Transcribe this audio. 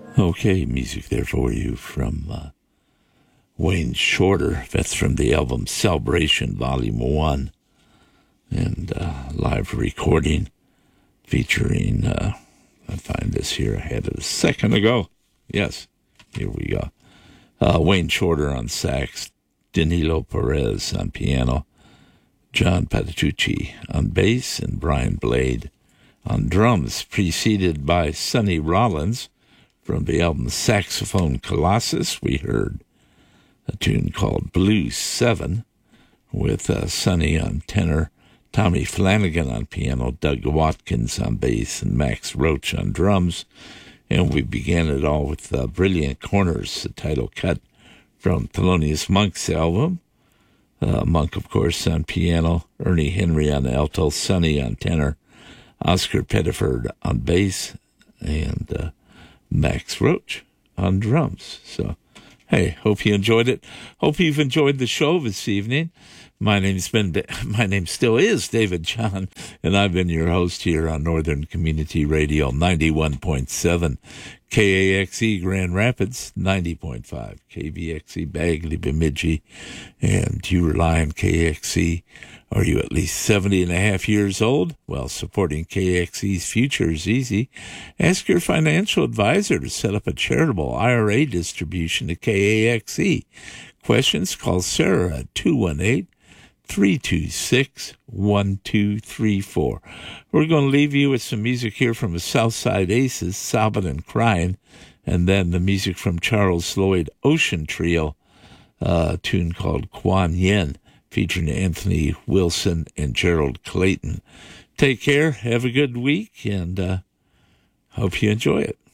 Okay, music there for you from Wayne Shorter. That's from the album Celebration Volume 1. And live recording featuring, I find this here, I had it a second ago. Yes, here we go. Wayne Shorter on sax, Danilo Perez on piano, John Patitucci on bass, and Brian Blade on drums, preceded by Sonny Rollins. From the album Saxophone Colossus, we heard a tune called Blues 7 with Sonny on tenor, Tommy Flanagan on piano, Doug Watkins on bass, and Max Roach on drums. And we began it all with Brilliant Corners, the title cut from Thelonious Monk's album. Monk, of course, on piano, Ernie Henry on alto, Sonny on tenor, Oscar Pettiford on bass, and Max Roach on drums. So, hey, hope you enjoyed it. Hope you've enjoyed the show this evening. My name still is David John, and I've been your host here on Northern Community Radio 91.7, KAXE Grand Rapids 90.5, KVXE Bagley Bemidji, and you rely on KXE. Are you at least 70 and a half years old? Well, supporting KXE's future is easy. Ask your financial advisor to set up a charitable IRA distribution to KAXE. Questions? Call Sarah at 218-326-1234. We're going to leave you with some music here from the Southside Aces, Sobbin' and Crying, and then the music from Charles Lloyd Ocean Trio, a tune called Kuan Yin, featuring Anthony Wilson and Gerald Clayton. Take care, have a good week, and hope you enjoy it.